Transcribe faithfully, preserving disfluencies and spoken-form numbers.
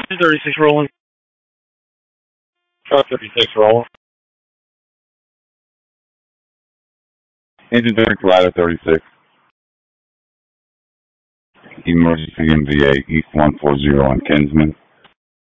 thirty-six rolling. Truck thirty-six rolling. Engine direct ladder thirty-six. Emergency M V A East one forty on Kinsman.